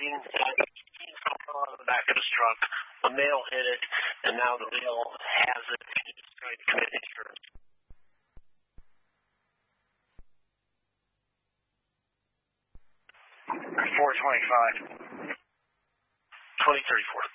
on the back of his truck. A male hit it, and now the male has it. He's trying to commit insurance. 425. 2034.